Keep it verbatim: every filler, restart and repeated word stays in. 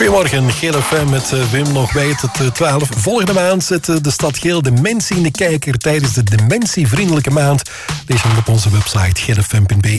Goedemorgen, Geel F M met Wim nog bij tot twaalf. Volgende maand zet de stad Geel dementie in de kijker tijdens de dementievriendelijke maand. Lees hem op onze website geel f m punt b